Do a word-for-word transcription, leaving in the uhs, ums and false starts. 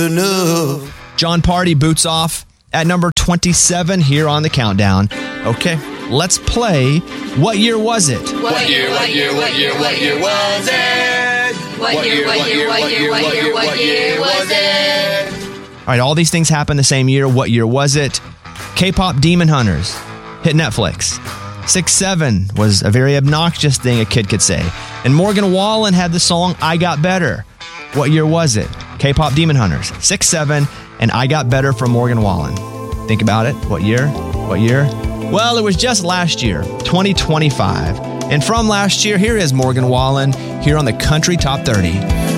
enough. John Party boots off at number twenty-seven here on the countdown. Okay, let's play What Year Was It? What year, what year, what year, what year was it? What year, what year, what year, what year, what year was it? All right, all these things happened the same year. What year was it? K-pop Demon Hunters hit Netflix. six seven was a very obnoxious thing a kid could say. And Morgan Wallen had the song I Got Better. What year was it? K-pop Demon Hunters, six seven, and I Got Better from Morgan Wallen. Think about it. What year? What year? Well, it was just last year, twenty twenty-five. And from last year, here is Morgan Wallen here on the Country Top thirty.